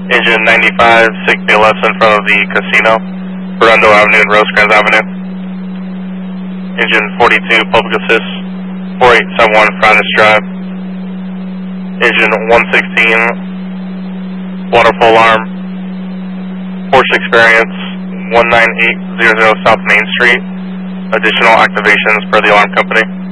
Engine 95, 60 left in front of the casino, Redondo Avenue and Rosecrans Avenue. Engine 42, public assist, 4871 Frontis Drive. Engine 116, waterfall alarm, Porsche Experience, 19800 South Main Street. Additional activations per the alarm company.